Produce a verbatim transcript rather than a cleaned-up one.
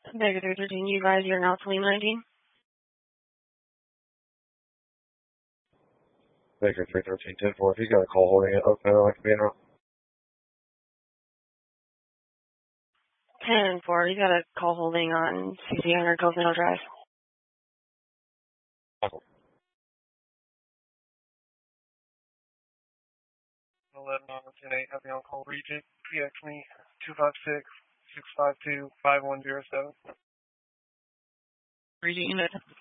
Baker three thirteen, you guys, you're now twenty nineteen. Baker three thirteen, ten four, if you got a call holding it open, I'd like to be in. ten four, you got a call holding on sixty hundred Coconut Drive. eleven on ten eight, happy on call Regent, P X me, two five six, six five two, five one zero seven. Regent unit.